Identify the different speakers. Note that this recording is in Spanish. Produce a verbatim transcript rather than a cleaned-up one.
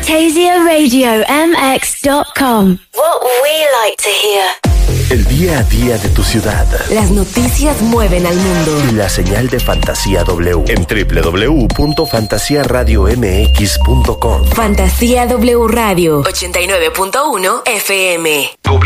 Speaker 1: Fantasia Radio M X dot com. What we like to hear.
Speaker 2: El día a día de tu ciudad.
Speaker 3: Las noticias mueven al mundo.
Speaker 2: Y la señal de Fantasía W en doble u doble u doble u punto fantasía radio m x punto com.
Speaker 3: Fantasía W Radio ochenta y nueve punto uno F M.